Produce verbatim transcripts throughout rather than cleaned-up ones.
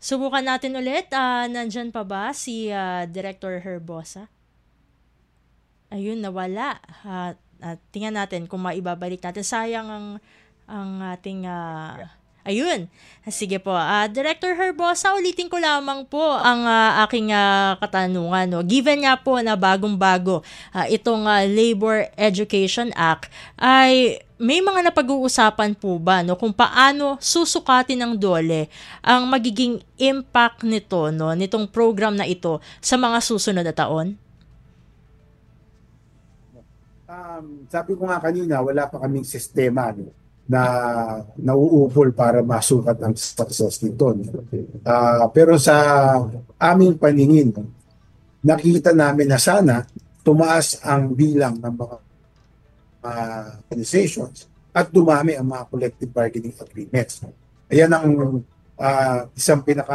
Subukan natin ulit. Ah, nandyan pa ba si ah, Director Herbosa? Ayun, nawala. Ah, ah, tingnan natin kung maibabalik natin. Sayang ang ang ating ah, ayun. Sige po. Ah, Director Herbosa, ulitin ko lamang po ang ah, aking ah, katanungan. No? Given nga po na bagong-bago ah, itong ah, Labor Education Act, ay may mga napag-uusapan po ba no kung paano susukatin ng DOLE ang magiging impact nito no nitong program na ito sa mga susunod na taon? Um, sabi ko nga kanina, wala pa kaming sistema no, na nauupol para masukat ang success nito. No? Ah, pero sa aming paningin, no, nakita namin na sana tumaas ang bilang ng mga uh, organizations at dumami ang mga collective bargaining agreements. No? Ayan ang uh, isang pinaka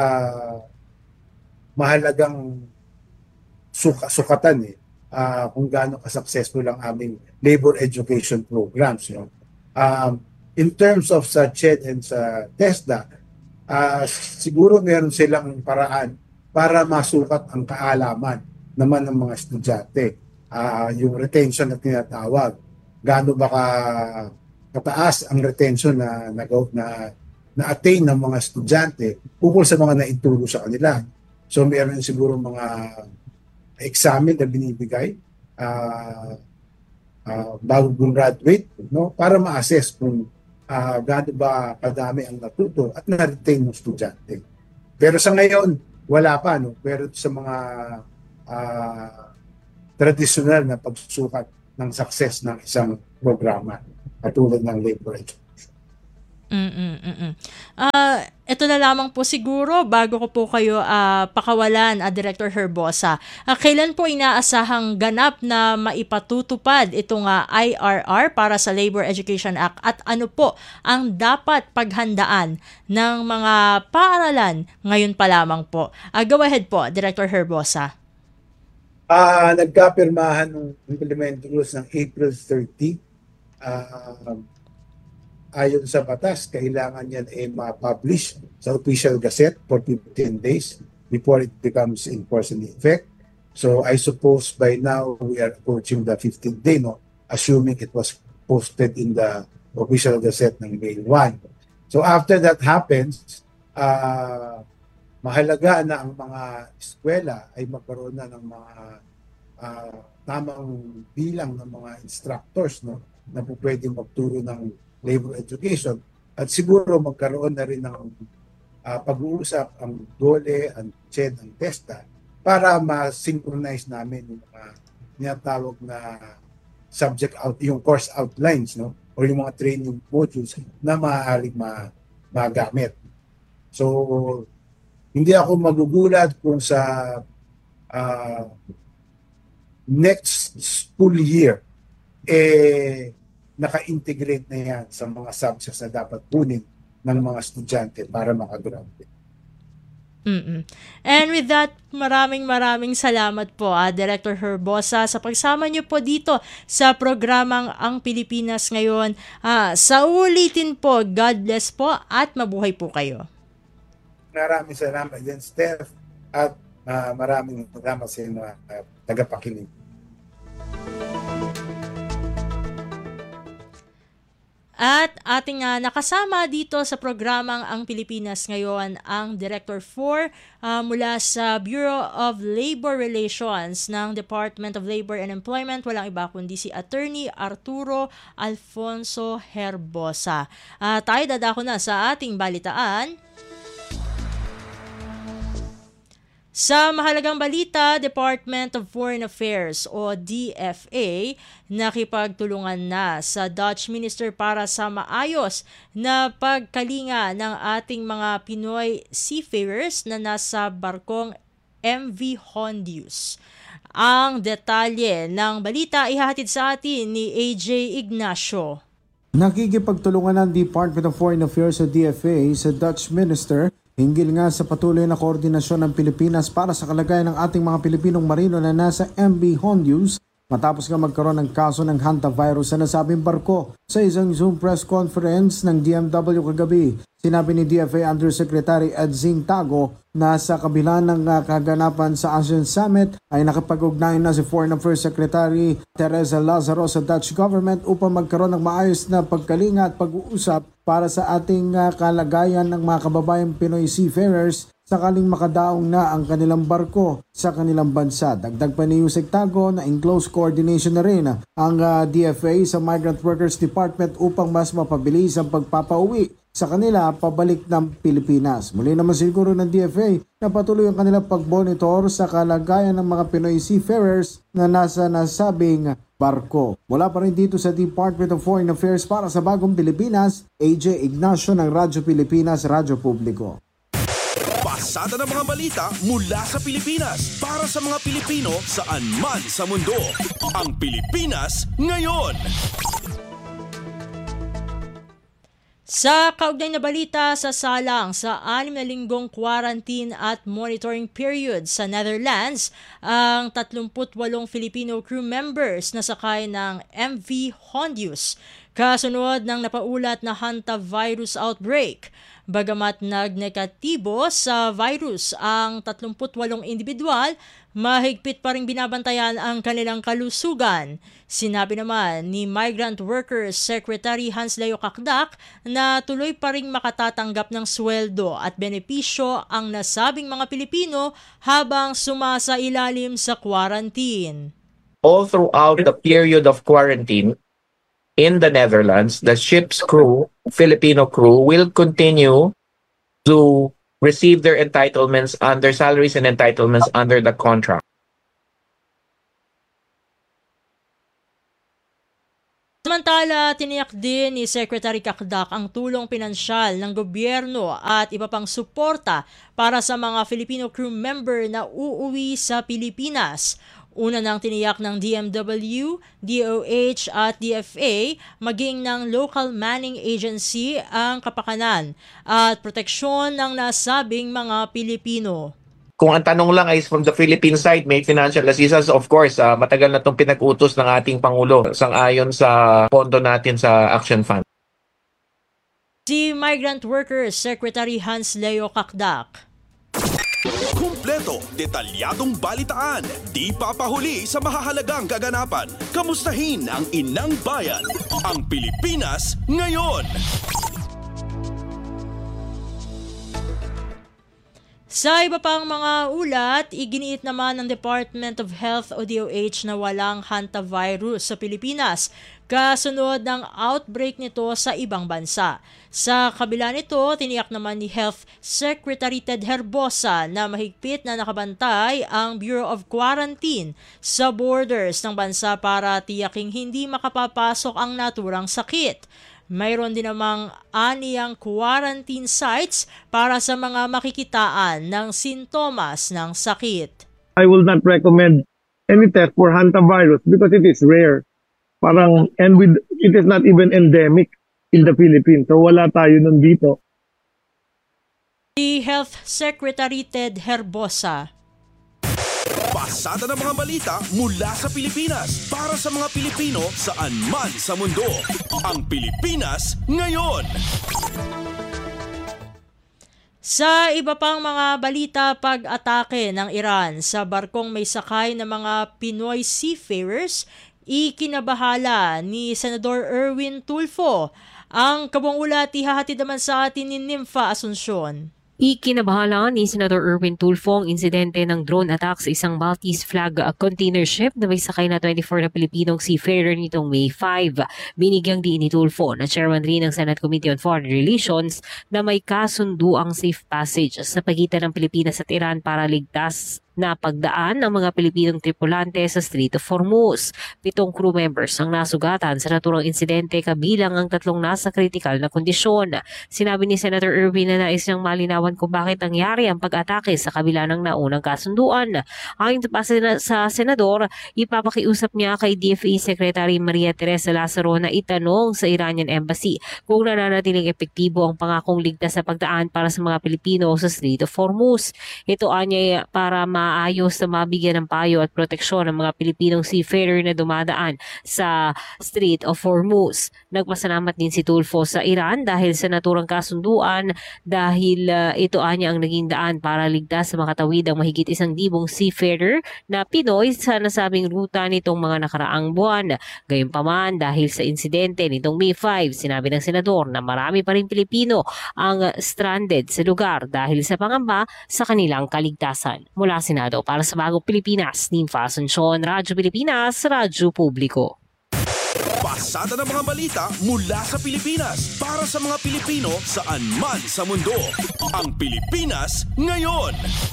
mahalagang suka sukatan eh uh, kung gaano ka-successful ang aming labor education programs. You know? Um, in terms of sa CHED and sa TESDA, uh, siguro meron silang paraan para masukat ang kaalaman naman ng mga estudyante. Uh, yung retention na tinatawag. Gaano ba ka kataas ang retention na na, na, na-attain ng mga estudyante ukol sa mga naituro sa kanila. So meron siguro mga examen na binibigay uh, uh, bago graduate no para ma-assess kung uh, gaano ba kadami ang natuto at na-retain ng estudyante. Pero sa ngayon wala pa no pero sa mga uh, traditional na pagsusukat ng success ng isang programa katulad ng labor education. Mm-mm-mm. Ah, ito na lamang po siguro bago ko po kayo ah, pakawalan, ah, Director Herbosa. Ah, kailan po inaasahang ganap na maipatutupad itong ah, I R R para sa Labor Education Act at ano po ang dapat paghandaan ng mga paaralan ngayon pa lamang po? Ah, go ahead po, Director Herbosa. Ah, nagkapirmahan ng implementing rules ng April thirtieth. Ah, ayon sa batas, kailangan yan ay ma-publish sa official gazette for fifteen days before it becomes in force and effect. So I suppose by now we are approaching the fifteenth day, no? Assuming it was posted in the official gazette ng May first. So after that happens, uh, mahalaga na ang mga eskwela ay magkaroon na ng mga uh, tamang bilang ng mga instructors, no? Na po pwedeng magturo ng labor education at siguro magkaroon na rin ng uh, pag-uusap ang DOLE, ang CHED, ang TESDA para ma-synchronize namin yung mga tinatawag na subject out, yung course outlines, no? O yung mga training modules na maaaring ma magamit. So, hindi ako magugulat kung sa uh, next school year eh naka-integrate na yan sa mga subjects na dapat kunin ng mga estudyante para makagraduate. Mm-mm. And with that, maraming maraming salamat po, ah, Director Herbosa, sa pagsama niyo po dito sa programang Ang Pilipinas Ngayon. Ah, sa ulitin po, God bless po at mabuhay po kayo. Maraming salamat din, Steph, at uh, maraming salamat sa inyo uh, tagapakinig. At ating uh, nakasama dito sa programang Ang Pilipinas Ngayon ang Director four uh, mula sa Bureau of Labor Relations ng Department of Labor and Employment. Walang iba kundi si Attorney Arturo Alfonso Herbosa. Uh, tayo dadako na sa ating balitaan. Sa mahalagang balita, Department of Foreign Affairs o D F A nakipagtulungan na sa Dutch Minister para sa maayos na pagkalinga ng ating mga Pinoy seafarers na nasa barkong M V Hondius. Ang detalye ng balita ihahatid sa atin ni A J Ignacio. Nakikipagtulungan ng Department of Foreign Affairs o D F A sa Dutch Minister hinggil nga sa patuloy na koordinasyon ng Pilipinas para sa kalagayan ng ating mga Pilipinong marino na nasa M V Hondius matapos nga magkaroon ng kaso ng hantavirus sa nasabing barko. Sa isang Zoom press conference ng D M W kagabi, sinabi ni D F A Undersecretary Edzing Tago na sa kabila ng uh, kaganapan sa ASEAN Summit ay nakapag-ugnayan na si Foreign Affairs Secretary Teresa Lazaro sa Dutch government upang magkaroon ng maayos na pagkalinga at pag-uusap para sa ating uh, kalagayan ng mga kababayang Pinoy seafarers sakaling makadaong na ang kanilang barko sa kanilang bansa. Dagdag pa ni Yusek Tago na in close coordination na rin ang uh, D F A sa Migrant Workers Department upang mas mapabilis ang pagpapauwi sa kanila pabalik ng Pilipinas. Muli naman siguro ng D F A na patuloy ang kanilang pag-monitor sa kalagayan ng mga Pinoy seafarers na nasa nasabing barko. Mula pa rin dito sa Department of Foreign Affairs para sa Bagong Pilipinas, A J Ignacio ng Radyo Pilipinas, Radyo Publiko. Pasada ng mga balita mula sa Pilipinas para sa mga Pilipino saan man sa mundo. Ang Pilipinas Ngayon. Sa kaugnay na balita, sa salang sa anim na linggong quarantine at monitoring period sa Netherlands, ang tatlumput walong Filipino crew members na sakay ng M V Hondius kasunod ng napaulat na hantavirus outbreak. Bagamat nagnegatibo sa virus ang tatlumput walong individual, mahigpit pa rin binabantayan ang kanilang kalusugan. Sinabi naman ni Migrant Workers Secretary Hans Leo Kakdak na tuloy pa rin makatatanggap ng sweldo at benepisyo ang nasabing mga Pilipino habang sumasailalim sa quarantine. All throughout the period of quarantine in the Netherlands, the ship's crew, Filipino crew, will continue to receive their entitlements under salaries and entitlements under the contract. Samantala, tiniyak din ni Secretary Kakdak ang tulong pinansyal ng gobyerno at iba pang suporta para sa mga Filipino crew member na uuwi sa Pilipinas. Una nang tiniyak ng D M W, D O H at D F A maging ng local manning agency ang kapakanan at proteksyon ng nasabing mga Pilipino. Kung ang tanong lang ay from the Philippine side, may financial assistance, of course, uh, matagal na itong pinag-utos ng ating Pangulo sang-ayon sa pondo natin sa Action Fund. Si Migrant Workers Secretary Hans Leo Kakdak. Kumpleto, detalyadong balitaan, di papahuli sa mahahalagang kaganapan. Kamustahin ang inang bayan, ang Pilipinas Ngayon. Sa iba pang mga ulat, iginiit naman ng Department of Health o D O H na walang hantavirus sa Pilipinas kasunod ng outbreak nito sa ibang bansa. Sa kabila nito, tiniyak naman ni Health Secretary Ted Herbosa na mahigpit na nakabantay ang Bureau of Quarantine sa borders ng bansa para tiyaking hindi makapapasok ang naturang sakit. Mayroon din namang aniyang quarantine sites para sa mga makikitaan ng sintomas ng sakit. I will not recommend any test for hantavirus because it is rare. Parang, and with, it is not even endemic in the Philippines. So wala tayo nun dito. Si Health Secretary Ted Herbosa. Pasada ng mga balita mula sa Pilipinas para sa mga Pilipino saan man sa mundo. Ang Pilipinas Ngayon. Sa iba pang mga balita, pag-atake ng Iran sa barkong may sakay ng mga Pinoy seafarers, ikinabahala ni Senador Erwin Tulfo. Ang kabuang ulat ihahatid naman sa atin ni Nympha Asuncion. Ikinabahala ni Senator Erwin Tulfo ang insidente ng drone attack sa isang Maltese flag container ship na may sakay na twenty-four na Pilipinong seafarer nitong May five. Binigyang diin ni Tulfo na chairman rin ng Senate Committee on Foreign Relations na may kasundo ang safe passage sa pagitan ng Pilipinas at Iran para ligtas na pagdaan ng mga Pilipinong tripulante sa Strait of Hormuz. Pitong crew members ang nasugatan sa naturang insidente kabilang ang tatlong nasa kritikal na kondisyon. Sinabi ni Senator Erwin na nais niyang malinawan kung bakit nangyari ang pag-atake sa kabila ng naunang kasunduan. Ayon pa sa senador, ipapakiusap niya kay D F A Secretary Maria Teresa Lazaro na itanong sa Iranian Embassy kung nananatiling epektibo ang pangakong ligtas sa pagdaan para sa mga Pilipino sa Strait of Hormuz. Ito anya para ma maayos na mabigyan ng payo at proteksyon ng mga Pilipinong seafarer na dumadaan sa Strait of Hormuz. Nagpasalamat din si Tulfo sa Iran dahil sa naturang kasunduan dahil uh, ito anya ang naging daan para ligtas sa makatawid ang mahigit isang libong seafarer na Pinoy sa nasabing ruta nitong mga nakaraang buwan. Gayunpaman dahil sa insidente nitong May five, sinabi ng senador na marami pa rin Pilipino ang stranded sa lugar dahil sa pangamba sa kanilang kaligtasan. Mula Senado para sa Bagong Pilipinas, Nympha Asuncion, Radyo Pilipinas, Radyo Publiko. Pasada ng mga balita mula sa Pilipinas para sa mga Pilipino saan man sa mundo. Ang Pilipinas Ngayon.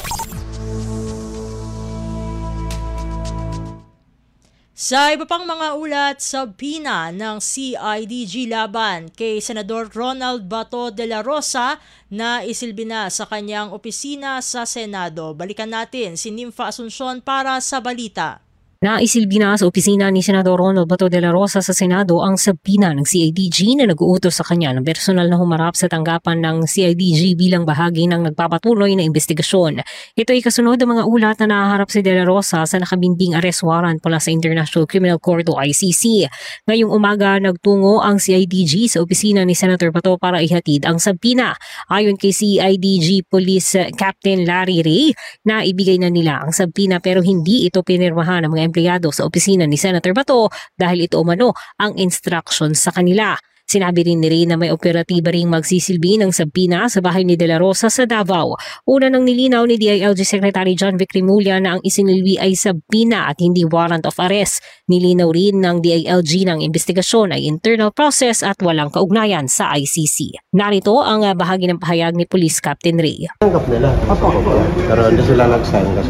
Sa iba pang mga ulat, subpoena ng C I D G laban kay Senador Ronald Bato de la Rosa na isilbi na sa kanyang opisina sa Senado. Balikan natin si Nympha Asuncion para sa balita. Naisilbi na sa opisina ni Senador Ronald Bato de la Rosa sa Senado ang subpoena ng C I D G na nag-uutos sa kanya ng personal na humarap sa tanggapan ng C I D G bilang bahagi ng nagpapatuloy na investigasyon. Ito ay kasunod ng mga ulat na nahaharap si de la Rosa sa nakabinding arrest warrant mula sa International Criminal Court o I C C. Ngayong umaga nagtungo ang C I D G sa opisina ni Senator Bato para ihatid ang subpoena. Ayon kay C I D G Police Captain Larry Ray, na ibigay na nila ang subpoena pero hindi ito pinirmahan ng mga empleyado sa opisina ni Senator Bato dahil ito umano ang instruction sa kanila. Sinabi rin ni Ray na may operatiba ring magsisilbi ng subpoena sa bahay ni De La Rosa sa Davao. Una nang nilinaw ni D I L G Secretary John Vic Rimulya na ang isinilbi ay subpoena at hindi warrant of arrest. Nilinaw rin ng D I L G ng investigasyon ay internal process at walang kaugnayan sa I C C. Narito ang uh, bahagi ng pahayag ni Police Captain Ray. Tanggap nila. Pero hindi sila nag-sign kasi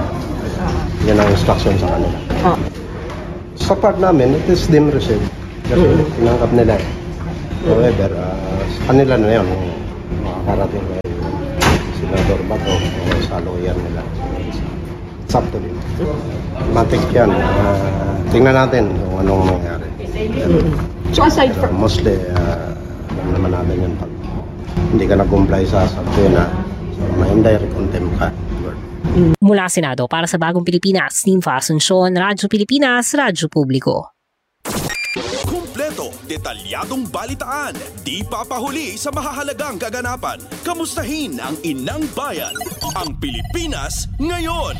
yan ang instruction sa kanila. Oh. Sa part namin, it is dim received. Kasi mm-hmm. tinanggap nila. However, uh, sa kanila na yun, makakarating kay Senador Bato o sa lawyer nila. It's up to them. Matik yan. Uh, tingnan natin kung anong nangyari. So aside from... Uh, mostly, uh, alam naman natin yun. Pag hindi ka nag-comply sa subpoena, so may indirect contempt ka. Mula Senado para sa Bagong Pilipinas, Nympha Asuncion, Radyo Pilipinas, Radyo Publiko. Kumpleto, detalyadong balitaan, di papahuli sa mahahalagang kaganapan. Kamustahin ang inang bayan, ang Pilipinas Ngayon.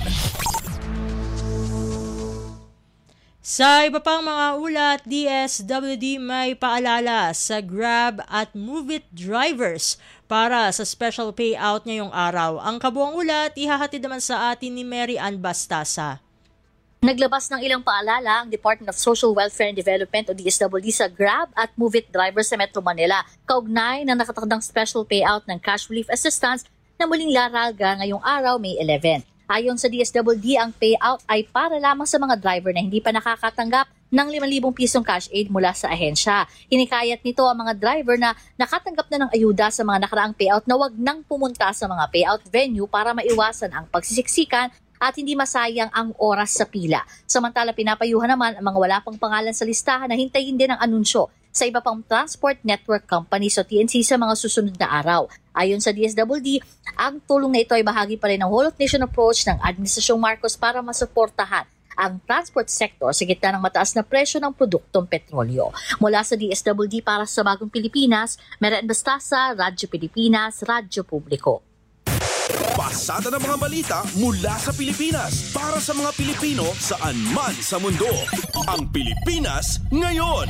Sa iba pang mga ulat, D S W D may paalala sa Grab at Move It drivers para sa special payout ngayong araw. Ang kabuang ulat, ihahatid naman sa atin ni Mary Ann Bastasa. Naglabas ng ilang paalala ang Department of Social Welfare and Development o D S W D sa Grab at Move It drivers sa Metro Manila, kaugnay ng nakatakdang special payout ng cash relief assistance na muling laralga ngayong araw, May eleventh. Ayon sa D S W D, ang payout ay para lamang sa mga driver na hindi pa nakakatanggap ng limang libong pisong cash aid mula sa ahensya. Hinikayat nito ang mga driver na nakatanggap na ng ayuda sa mga nakaraang payout na wag nang pumunta sa mga payout venue para maiwasan ang pagsisiksikan at hindi masayang ang oras sa pila. Samantala, pinapayuhan naman ang mga wala pang pangalan sa listahan na hintayin din ang anunsyo sa iba pang transport network companies o T N C sa mga susunod na araw. Ayon sa D S W D, ang tulong na ito ay bahagi pa rin ng whole of nation approach ng Administrasyong Marcos para masuportahan ang transport sector sa gitna ng mataas na presyo ng produktong petrolyo. Mula sa D S W D para sa Bagong Pilipinas, Mary Ann Bastasa, Radyo Pilipinas, Radyo Publiko. Pasada ng mga balita mula sa Pilipinas para sa mga Pilipino saan man sa mundo. Ang Pilipinas Ngayon.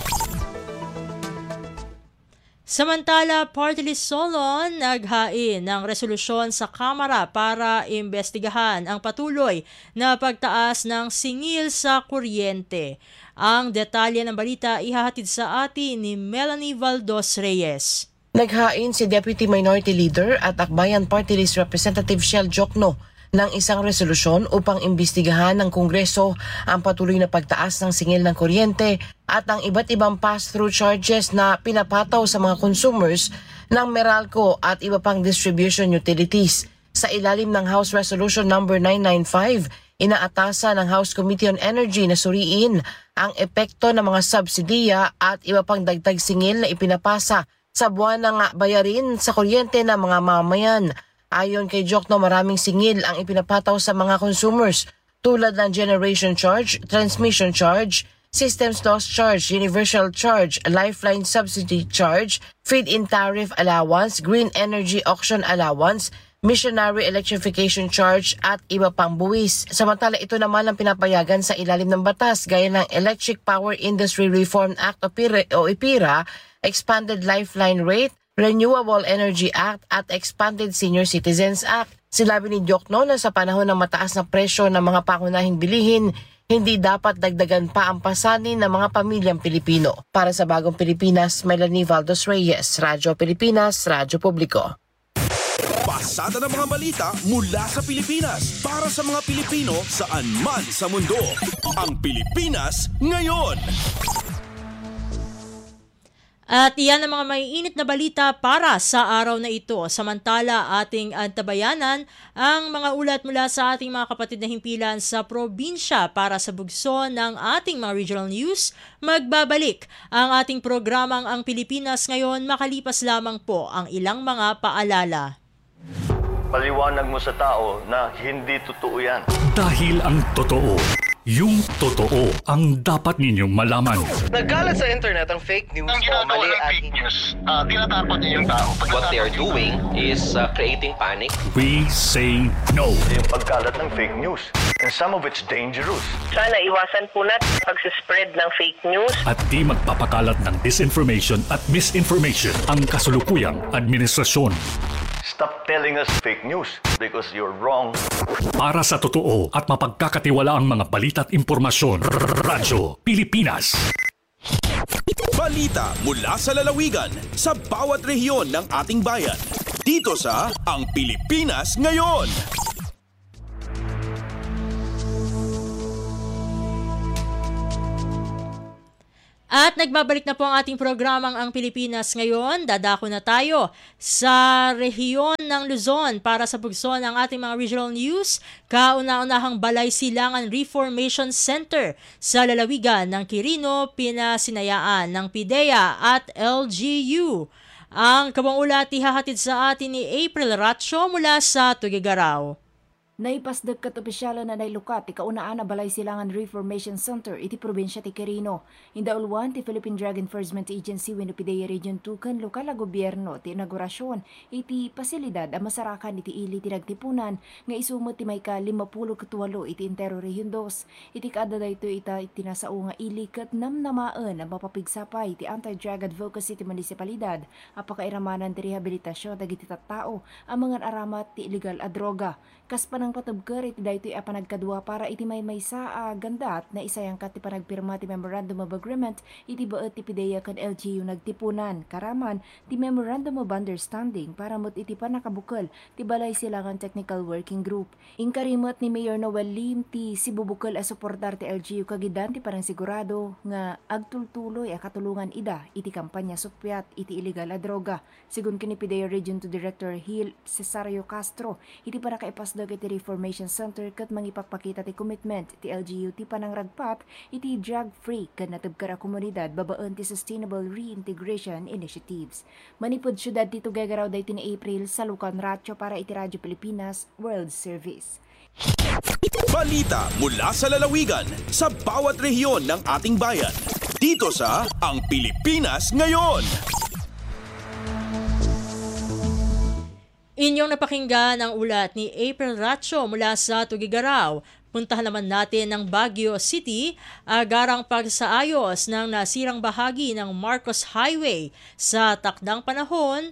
Samantala, Party List Solon naghain ng resolusyon sa Kamara para imbestigahan ang patuloy na pagtaas ng singil sa kuryente. Ang detalye ng balita ihahatid sa atin ni Melanie Valdos Reyes. Naghain si Deputy Minority Leader at Akbayan Party List Representative Shell Jokno ng isang resolusyon upang imbestigahan ng Kongreso ang patuloy na pagtaas ng singil ng kuryente at ang iba't ibang pass-through charges na pinapataw sa mga consumers ng Meralco at iba pang distribution utilities. Sa ilalim ng House Resolution number nine ninety-five, inaatasan ng House Committee on Energy na suriin ang epekto ng mga subsidiya at iba pang dagdag singil na ipinapasa sa buwan ng bayarin sa kuryente ng mga mamayan. Ayon kay Jokno, maraming singil ang ipinapataw sa mga consumers tulad ng generation charge, transmission charge, systems loss charge, universal charge, lifeline subsidy charge, feed-in tariff allowance, green energy auction allowance, missionary electrification charge at iba pang buwis. Samantala ito naman ang pinapayagan sa ilalim ng batas gaya ng Electric Power Industry Reform Act o I P I R A, Expanded Lifeline Rate, Renewable Energy Act at Expanded Senior Citizens Act. Sinabi ni Jokno na sa panahon ng mataas na presyo ng mga pangunahing bilihin, hindi dapat dagdagan pa ang pasanin ng mga pamilyang Pilipino. Para sa Bagong Pilipinas, Melanie Valdos Reyes, Radyo Pilipinas, Radyo Publiko. Pasada ng mga balita mula sa Pilipinas para sa mga Pilipino saan man sa mundo. Ang Pilipinas ngayon. At iyan ang mga maiinit na balita para sa araw na ito. Samantala, ating antabayanan ang mga ulat mula sa ating mga kapatid na himpilan sa probinsya para sa bugso ng ating mga regional news. Magbabalik ang ating programang Ang Pilipinas Ngayon makalipas lamang po ang ilang mga paalala. Paliwanag mo sa tao na hindi totoo yan. Dahil ang totoo, yung totoo ang dapat ninyong malaman. Nagkalat sa internet ang fake news ang o mali at fake news, uh, tinatapon niyo yung tao. What they are doing is uh, creating panic. We say no. Yung pagkalat ng fake news, and some of it's dangerous. Sana iwasan po natin pag-spread ng fake news. At di magpapakalat ng disinformation at misinformation ang kasulukuyang administrasyon. Stop telling us fake news because you're wrong. Para sa totoo at mapagkakatiwalaang mga balita at impormasyon, Radyo Pilipinas. Balita mula sa lalawigan sa bawat rehiyon ng ating bayan. Dito sa Ang Pilipinas Ngayon. At nagbabalik na po ang ating programang Ang Pilipinas Ngayon. Dadako na tayo sa rehiyon ng Luzon para sa bugso ng ating mga regional news. Kauna-unahang Balay Silangan Reformation Center sa lalawigan ng Quirino, pinasinayaan ng PIDEA at L G U. Ang kabang ulat ihahatid sa atin ni April Ratio mula sa Tuguegarao. Naipasdag kat opisyala na nailukat ti kaunaan na Balay Silangan Reformation Center iti probinsya ti Quirino. Indaulwan ti Philippine Drug Enforcement Agency wenno PIDEA Region two kan lokal na gobyerno ti inaugurasyon iti pasilidad a masarakan iti ili ti nagtipunan nga isumot ti may ka limapuluh katuwalo iti entero Region two. Iti kaada dayto ita iti nasao nga ili kat namnamaan ang mapapigsapay ti anti-drug advocacy ti munisipalidad a pakairamanan ti rehabilitasyon dagiti tattao ang mga aramat ti illegal a droga. Kaspa ng patubker iti daytoy a panagkadua para iti may maysa a gandat na isayang kat ti panagpirma ti Memorandum of Agreement iti baet ti PIDEA kan L G U nagtipunan karaman ti Memorandum of Understanding para mot iti panakabukal ti Balay Silangan Technical Working Group. Ingkarimot ni Mayor Noel Lim ti sibubukal a suportar ti L G U kagidan ti parang sigurado nga agtultuloy a katulungan ida iti kampanya supyat iti illegal a droga. Sigun kini PIDEA Region two Director Gil Cesario Castro iti para kaipas iti Reformation Center kat mangipakpakita ti commitment ti L G U ti panangragpat iti drug-free kat natubkar a komunidad babaan ti Sustainable Reintegration Initiatives. Manipod syudad ti Tuguegarao dayti ni April sa Lucan Ratio para iti Radyo Pilipinas World Service. Balita mula sa lalawigan sa bawat rehiyon ng ating bayan. Dito sa Ang Pilipinas Ngayon. Inyong napakinggan ang ulat ni April Ratio mula sa Tuguegarao. Puntahan naman natin ng Baguio City, agarang pagsaayos ng nasirang bahagi ng Marcos Highway. Sa takdang panahon,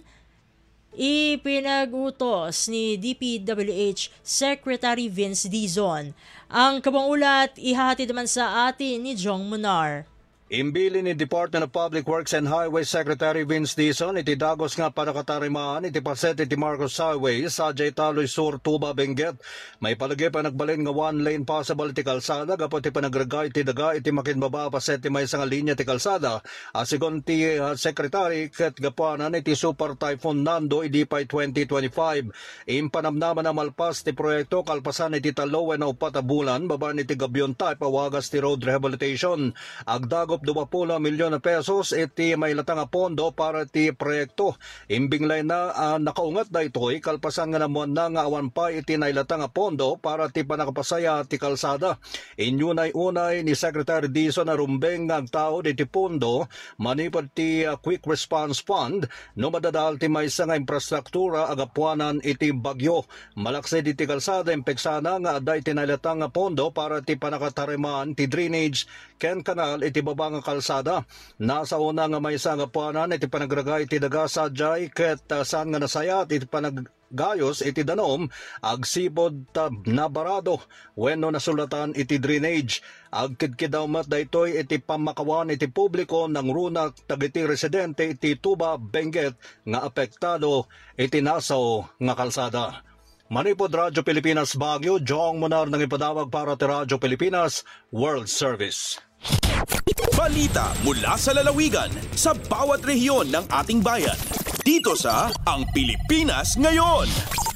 ipinag-utos ni D P W H Secretary Vince Dizon. Ang kabang ulat ihahatid naman sa atin ni Jong Munar. Imbili ni Department of Public Works and Highway Secretary Vince Dizon iti dagos nga para katarimaan iti paset iti Marcos Highway sa Jaytaloy Sur, Tuba, Benguet. May palagi pa nagbalin nga one lane possible iti kalsada gapo iti panagragay iti daga iti makinbaba paset iti may nga linya iti kalsada. Asigon ti uh, Secretary ket gapuanan iti Super Typhoon Nando idipay twenty twenty-five. Impanamnaman na malpas ti proyekto kalpasan iti talowen na upat a bulan baban iti gabyon type awagas ti road rehabilitation. Agdago dua milyon na pesos iti may latang nga pondo para iti proyekto. Imbinglay na uh, nakaungat na ito'y kalpasan nga naman na nga awan pa iti nailatang nga pondo para iti panakapasaya ti kalsada. Inyunay-unay ni Secretary Dizon na rumbeng nga agtao iti pondo manipad ti uh, Quick Response Fund no madadal ti maysa nga infrastruktura agapuanan iti bagyo. Malaksay iti kalsada impeksana nga aday iti nailatang nga pondo para iti panakatariman ti drainage ken kanal iti baba nga kalsada. Nasa una nga may isang apuanan iti panagragay iti daga sadyay ket uh, saan nga nasayat iti panaggayos iti danom agsibod uh, na barado wenno nasulatan iti drainage. Agkidkidaw mat daytoy iti pamakawan iti publiko ng runak tagiti residente iti Tuba Benguet nga apektado iti nasaw nga kalsada. Manipod Radyo Pilipinas Baguio, Jong Monar ng ipadawag para ti Radyo Pilipinas World Service. Balita mula sa lalawigan sa bawat rehiyon ng ating bayan. Dito sa Ang Pilipinas Ngayon.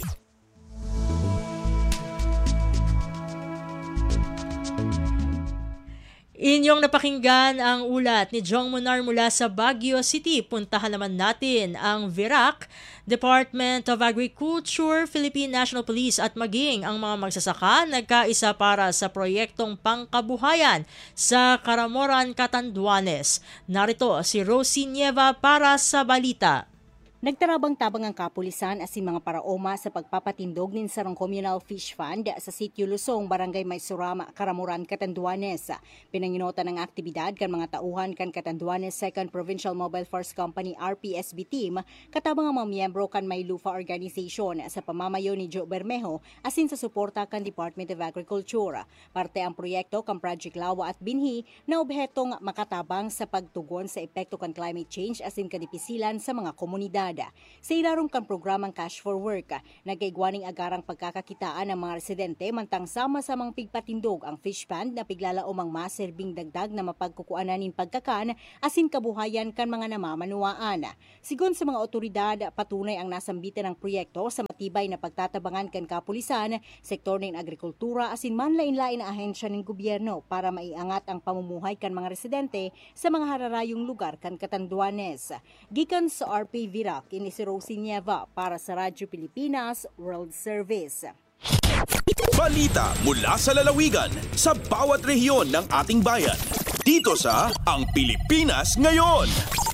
Inyong napakinggan ang ulat ni Jong Monar mula sa Baguio City. Puntahan naman natin ang V I R A C, Department of Agriculture, Philippine National Police at maging ang mga magsasaka nagkaisa para sa proyektong pangkabuhayan sa Caramoran, Catanduanes. Narito si Rosie Nieva para sa balita. Nagtarabang-tabang ang kapulisan asin mga paraoma sa pagpapatindog nin sarong communal fish fund sa Sitio Lusong, Barangay Maysurama, Caramoran, Catanduanes. Pinanginota ng aktibidad kan mga tauhan kan Catanduanes second Provincial Mobile Force Company R P S B team katabang ang mga miyembro kan Maylufa Organization sa pamamayo ni Joe Bermejo asin sa suporta kan Department of Agriculture. Parte ang proyekto kan Project Lawa at Binhi na obhetong makatabang sa pagtugon sa epekto kan climate change asin kadipisilan sa mga komunidad. Sa ilarong kan programang Cash for Work, nagaigwaning agarang pagkakakitaan ng mga residente mantang sama-samang pigpatindog ang fish pond na piglalaom ang maserbing dagdag na mapagkukuananin pagkakan asin kabuhayan kan mga namamanuaan. Sigon sa mga otoridad, patunay ang nasambitan ng proyekto sa matibay na pagtatabangan kan kapulisan, sektor ng agrikultura asin manlain-lain na ahensya ng gobyerno para maiangat ang pamumuhay kan mga residente sa mga hararayong lugar kan Catanduanes. Gikan sa R P V I R A C, ini si Rosie Nieva para sa Radyo Pilipinas World Service. Balita mula sa lalawigan sa bawat rehiyon ng ating bayan. Dito sa Ang Pilipinas Ngayon.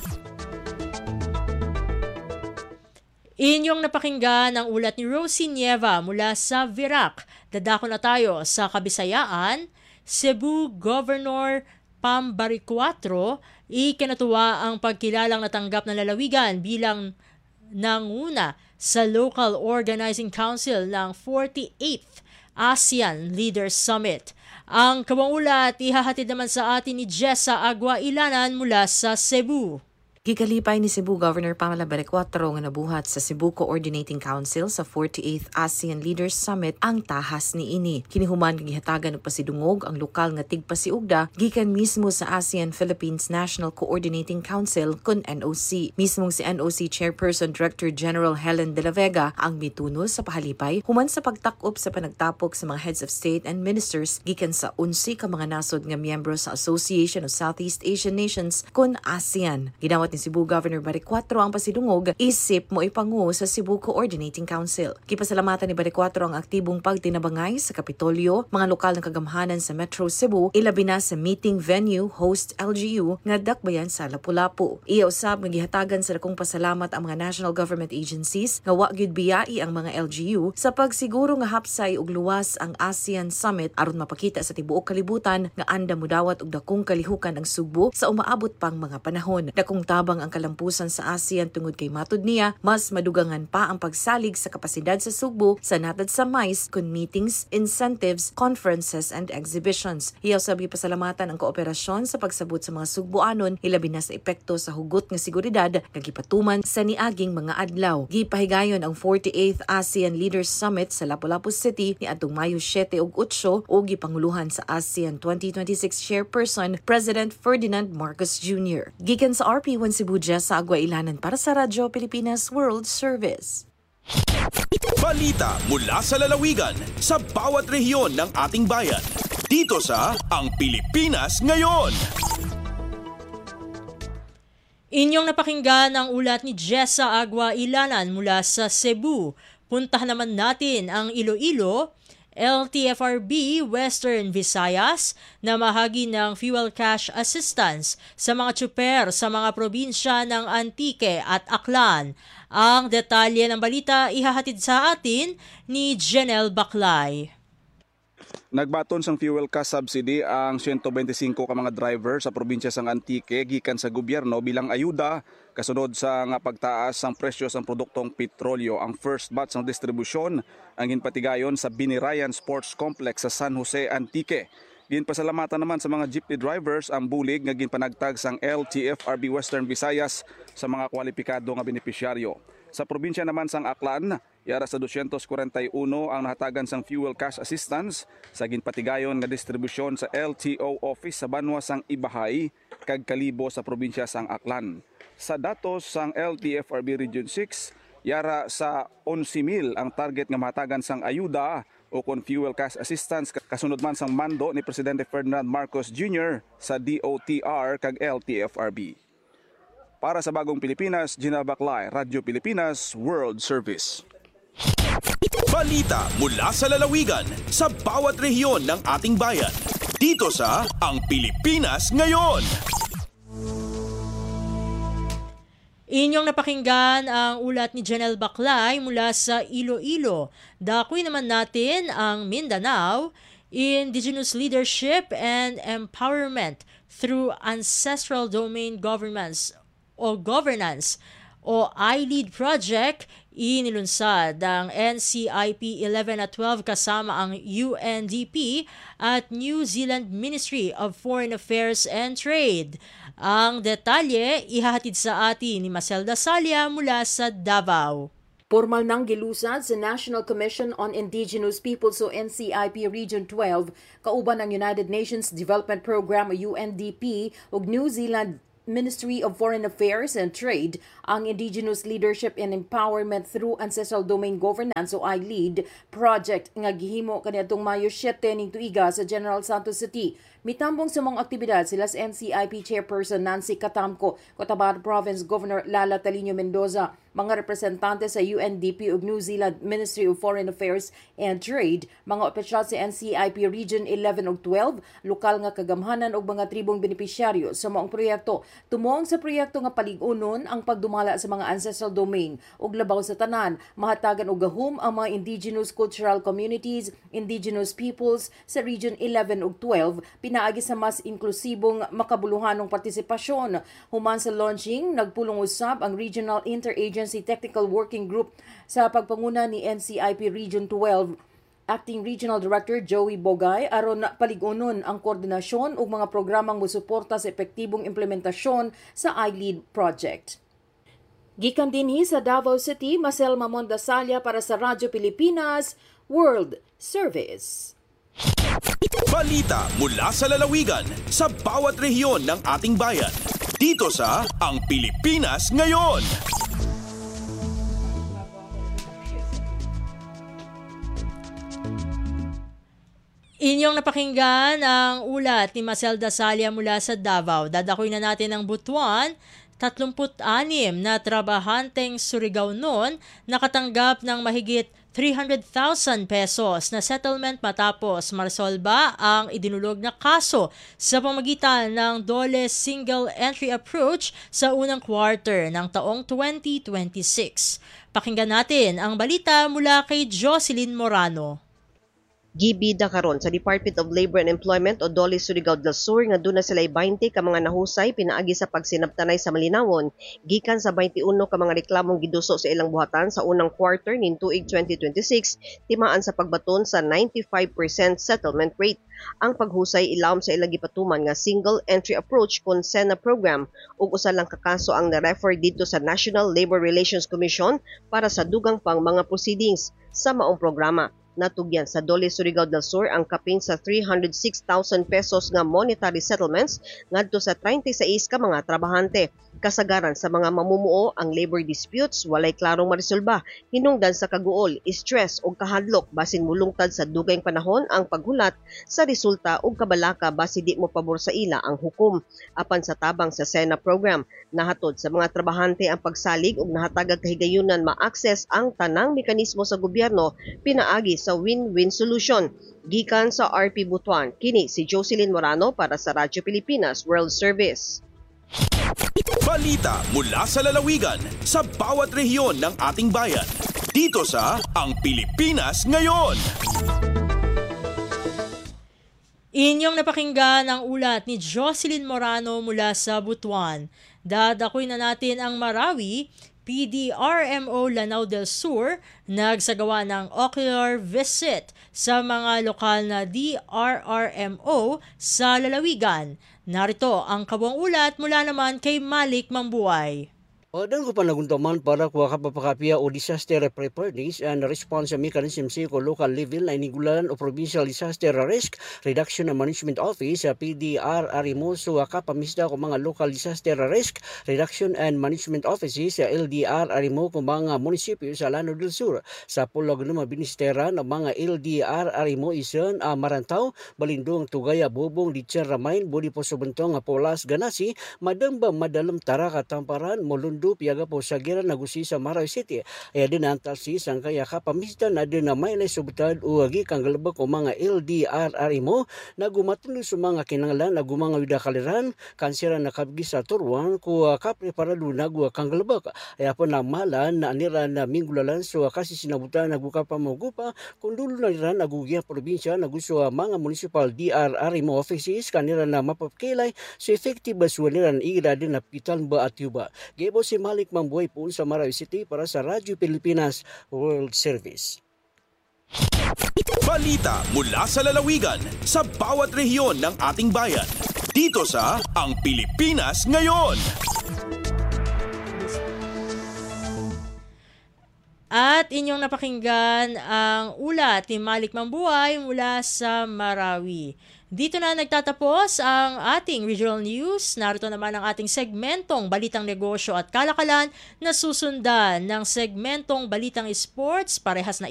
Inyong napakinggan ang ulat ni Rosie Nieva mula sa V I R A C. Dadako na tayo sa Kabisayaan. Cebu Governor Pam Baricuatro, ikinatuwa ang pagkilalang natanggap ng lalawigan bilang nanguna sa Local Organizing Council ng forty-eighth ASEAN Leaders Summit. Ang kawangulat ihahatid naman sa atin ni Jessa Agua Ilanan mula sa Cebu. Gikalipay ni Cebu Governor Pamela Baricuatro nga nabuhat sa Cebu Coordinating Council sa forty-eighth ASEAN Leaders Summit ang tahas ni ini. Kinihuman kang gihatagan og pasidungog ang lokal nga tigpasiugda gikan mismo sa ASEAN Philippines National Coordinating Council kun N O C. Mismong si N O C Chairperson Director General Helen De La Vega ang mituno sa pahalipay human sa pagtakop sa panagtapok sa mga heads of state and ministers gikan sa unsi ka mga nasod nga miyembro sa Association of Southeast Asian Nations kun ASEAN. Ginawat ni Cebu Governor Baricuatro ang pasidungog isip mo ipangu sa Cebu Coordinating Council. Kipasalamatan ni Baricuatro ang aktibong pagtinabangay sa Kapitolyo, mga lokal na kagamhanan sa Metro Cebu, ilabi na sa meeting venue host L G U nga dakbayan sa Lapu-Lapu. Iya usab nga gihatagan sa dakong pasalamat ang mga national government agencies nga wa gyud biyai ang mga L G U sa pagsiguro nga hapsay ug luwas ang ASEAN Summit aron mapakita sa tibuok kalibutan nga anda mudawat og dakong kalihukan ang Subo sa umaabot pang mga panahon. Dakong tabang ang kalampusan sa ASEAN tungod kay matud niya, mas madugangan pa ang pagsalig sa kapasidad sa Subo sa natad sa M I C E kun meetings, incentives, conferences, and exhibitions. Hiyaw sabi pasalamatan ang kooperasyon sa pagsabot sa mga Sugboanon, ilabi na sa epekto sa hugot nga seguridad nga gipatuman sa niaging mga adlaw. Gipahigayon ang forty-eighth ASEAN Leaders Summit sa Lapu-Lapu City ni adtong Mayo siyete ug otso o gipanguluhan sa ASEAN twenty twenty-six Chairperson President Ferdinand Marcos Junior Gikan sa R P one Cebu, Jessa Agua Ilanan para sa Radyo Pilipinas World Service. Balita mula sa lalawigan sa bawat rehiyon ng ating bayan. Dito sa Ang Pilipinas Ngayon. Inyong napakinggan ang ulat ni Jessa Agua Ilanan mula sa Cebu. Puntahan naman natin ang Iloilo. L T F R B Western Visayas na mahagi ng fuel cash assistance sa mga tsuper sa mga probinsya ng Antique at Aklan. Ang detalye ng balita ihahatid sa atin ni Jenel Baclay. Nagbaton sang fuel cash subsidy ang one hundred twenty-five ka mga driver sa probinsya sang Antique gikan sa gobyerno bilang ayuda kasunod sa nga pagtaas sang presyo sang produktong petrolyo. Ang first batch ng distribusyon ang ginpatigayon sa Binirayan Sports Complex sa San Jose, Antique. Ginpasalamatan naman sa mga jeepney drivers ang bulig nga ginpanagtag sang L T F R B Western Visayas sa mga kwalipikado nga benepisyaryo. Sa probinsya naman sang Aklan, yara sa two hundred forty-one ang nahatagan sang fuel cash assistance sa ginpatigayon nga distribusyon sa L T O office sa banwa sang Ibahay kag Kalibo sa probinsya sang Aklan. Sa datos sang L T F R B Region six, yara sa eleven mil ang target nga mahatagan sang ayuda o kon fuel cash assistance kasunod man sang mando ni Presidente Ferdinand Marcos Junior sa D O T R kag L T F R B. Para sa Bagong Pilipinas, Gina Baclay, Radyo Pilipinas, World Service. Balita mula sa lalawigan sa bawat rehiyon ng ating bayan. Dito sa Ang Pilipinas Ngayon. Inyong napakinggan ang ulat ni Janelle Baclay mula sa Iloilo. Dakoy naman natin ang Mindanao, Indigenous Leadership and Empowerment through Ancestral Domain Governments o Governance o I LEAD project. Inilunsad ang N C I P eleven at twelve kasama ang U N D P at New Zealand Ministry of Foreign Affairs and Trade. Ang detalye ihahatid sa atin ni Maselda Salia mula sa Davao. Pormal nang gilusad sa National Commission on Indigenous Peoples o N C I P Region twelve kauban ng United Nations Development Program o U N D P ug New Zealand Ministry of Foreign Affairs and Trade ang Indigenous Leadership and Empowerment through Ancestral Domain Governance o I LEAD project nga gihimo kaniadtong Mayo seven ning tuiga sa General Santos City. Mitambong sa mga aktibidad sila sa N C I P Chairperson Nancy Catamco, Cotabato Province Governor Lala Talino Mendoza, mga representante sa U N D P ug New Zealand Ministry of Foreign Affairs and Trade, mga opisyal sa N C I P Region eleven ug twelve, lokal nga kagamhanan ug mga tribong benepisyaryo sa maong proyekto. Tumong sa proyekto nga palig-unon ang pagdumala sa mga ancestral domain ug labaw sa tanan, mahatagan og gahum ang mga indigenous cultural communities, indigenous peoples sa Region eleven ug twelve, pinaagi sa mas inklusibong makabuluhanong partisipasyon. Human sa launching, nagpulong usab ang Regional Interagency Technical Working Group sa pagpanguna ni N C I P Region twelve. Acting Regional Director Joey Bogay aron palig-unon ang koordinasyon ug mga programang mosuporta sa epektibong implementasyon sa I LEAD project. Gikan dinhi sa Davao City, Marcel Mamondasalia para sa Radyo Pilipinas, World Service. Balita mula sa lalawigan sa bawat rehiyon ng ating bayan. Dito sa Ang Pilipinas Ngayon. Inyong napakinggan ang ulat ni Maselda Salia mula sa Davao. Dadakoy na natin ang Butuan. thirty-six na trabahanteng Surigao noon nakatanggap ng mahigit three hundred thousand pesos na settlement matapos marsolba ang idinulog na kaso sa pamagitan ng Dole Single Entry Approach sa unang quarter ng taong twenty twenty-six. Pakinggan natin ang balita mula kay Jocelyn Morano. Gibida karon sa Department of Labor and Employment o Dole Surigao del Sur nga duna sila twenty ka mga nahusay pinaagi sa pagsinabtanay sa malinawon gikan sa twenty-one ka mga reklamong giduso sa ilang buhatan sa unang quarter nin tuig twenty twenty-six timaan sa pagbaton sa ninety-five percent settlement rate. Ang paghusay ilawom sa ilang gipatuman nga single entry approach kon SENA program ug usa lang ka kaso ang na-refer dito sa National Labor Relations Commission para sa dugang pang mga proceedings sa maong programa. Natugyan sa Dole Surigao del Sur ang kapin sa three hundred six thousand pesos nga monetary settlements ngadto sa thirty-six ka mga trabahante. Kasagaran sa mga mamumuo ang labor disputes walay klarong maresolba, hinungdan sa kaguol, stress o kahadlok basin mulungtad sa dugayng panahon ang paghulat sa resulta ug kabalaka basi di mo pabor sa ila ang hukom. Apan sa tabang sa SENA program, nahatod sa mga trabahante ang pagsalig ug nahatagag kahigayunan ma-access ang tanang mekanismo sa gobyerno pinaagi sa win-win solution. Gikan sa R P Butuan, kini si Jocelyn Morano para sa Radyo Pilipinas World Service. Balita mula sa lalawigan sa bawat rehiyon ng ating bayan. Dito sa Ang Pilipinas Ngayon. Inyong napakinggan ang ulat ni Jocelyn Morano mula sa Butuan. Dadakoy na natin ang Marawi. P D R M O Lanao del Sur nagsagawa ng ocular visit sa mga lokal na D R R M O sa lalawigan. Narito ang kabuang ulat mula naman kay Malik Mambuay. Dan ko panaguntaman para kuha kapapakapia o disaster preparedness and response mechanism sa local level na inigulan o provincial disaster risk reduction and management office sa P D R R M O so kapamisda ko mga local disaster risk reduction and management offices sa L D R R M O ko mga munisipyo sa Lanao del Sur sa pulag ng mga binistera ng mga L D R R M O isan uh, Marantaw, Balindong, Tugaya, Bobong, Litser, Ramain, Budi Posobentong, Polas, Ganasi, Madamba, Madalam, Tara, Katamparan, Molundo, piyaga po sa gira nagusi sa Marawi City. Ay din ang talsis ang kaya kapamisdan na din na may naisubutad o agi kang galabak o mga L D R R M O na gumatino sa mga kinanglan na gumanga widakaliran kansira na kabgi sa turuan ko kapreparado na gua kang galabak. Ay po na malan na anira na minggulalan so kasi sinabutan naguka pa magupa kung dulo na rin nagugya probinsya na gusto mga municipal D R R M O offices kanira na mapapakilay so effective ba suwa nila iila din na pitan ba at yuba. Gebo si Malik Mambuhay po sa Marawi City para sa Radyo Pilipinas World Service. Balita mula sa lalawigan sa bawat rehiyon ng ating bayan. Dito sa Ang Pilipinas Ngayon. At inyong napakinggan ang ulat ni Malik Mambuhay mula sa Marawi. Dito na nagtatapos ang ating regional news. Narito naman ang ating segmentong Balitang Negosyo at Kalakalan na susundan ng segmentong Balitang Sports. Parehas na